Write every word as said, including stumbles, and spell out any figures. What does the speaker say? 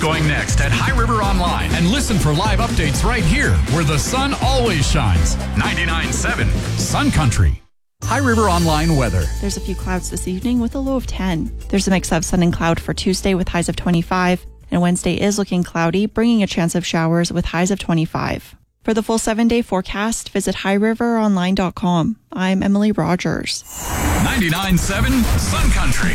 going next at High River Online. And listen for live updates right here, where the sun always shines. ninety-nine point seven Sun Country. High River Online weather. There's a few clouds this evening with a low of ten. There's a mix of sun and cloud for Tuesday with highs of twenty-five. And Wednesday is looking cloudy, bringing a chance of showers with highs of twenty-five. For the full seven-day forecast, visit high river online dot com. I'm Emily Rogers. ninety-nine point seven Sun Country.